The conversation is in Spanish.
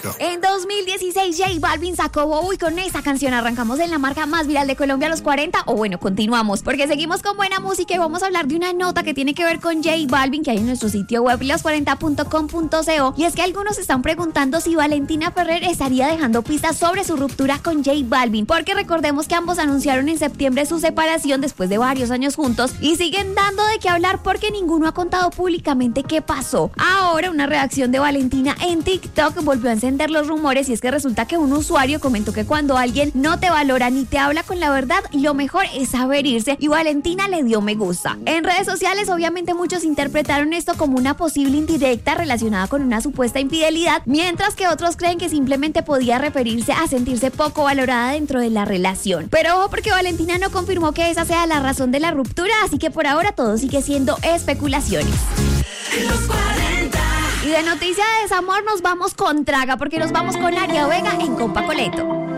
En 2016 J Balvin sacó Bobo y con esa canción arrancamos en la marca más viral de Colombia a los 40, o bueno, continuamos, porque seguimos con buena música y vamos a hablar de una nota que tiene que ver con J Balvin que hay en nuestro sitio web los40.com.co, y es que algunos se están preguntando si Valentina Ferrer estaría dejando pistas sobre su ruptura con J Balvin, porque recordemos que ambos anunciaron en septiembre su separación después de varios años juntos y siguen dando de qué hablar porque ninguno ha contado públicamente qué pasó. Ahora una reacción de Valentina en TikTok volvió a encender los rumores, y es que resulta que un usuario comentó que cuando alguien no te valora ni te habla con la verdad, lo mejor es saber irse, y Valentina le dio me gusta. En redes sociales obviamente muchos interpretaron esto como una posible indirecta relacionada con una supuesta infidelidad, mientras que otros creen que simplemente podía referirse a sentirse poco valorada dentro de la relación. Pero ojo, porque Valentina no confirmó que esa sea la razón de la ruptura, así que por ahora todo sigue siendo especulaciones. Los 40. Y de noticia de desamor nos vamos con traga, porque nos vamos con Aria Vega en Compa Coleto.